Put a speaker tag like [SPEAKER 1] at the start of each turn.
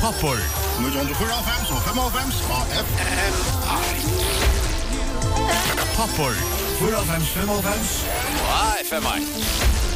[SPEAKER 1] Toppor.
[SPEAKER 2] Nu John 4-5 och 5-5 på FM.
[SPEAKER 1] Toppor.
[SPEAKER 3] 4-5, 5-5.
[SPEAKER 1] Nei, 5-1.